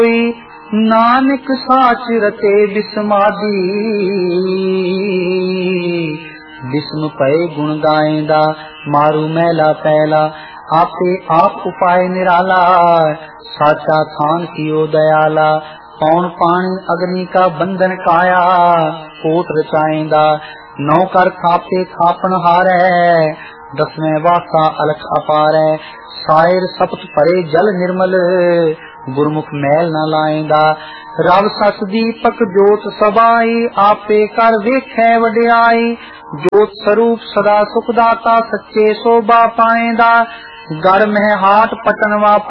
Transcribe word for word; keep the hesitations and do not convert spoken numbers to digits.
नानक साच रते बिस्मादी बिस्म पए गुण गाएंदा मारू मैला पैला आपे आप उपाय निराला साचा थान कियो दयाला कौन पानी अग्नि का बंधन काया कोट रचाएंदा नौ कर खापे खापन हारै दसवें वासा अलख अपारै सायर सपत परे जल निर्मल गुरमुख मैल न लाएंदा रब सच दीपक जोत सबाई आपे कर वेखै वड्याई जोत स्वरूप सदा सुखदाता सच्चे शोभा पाएंदा गढ़ में हाट पटन वा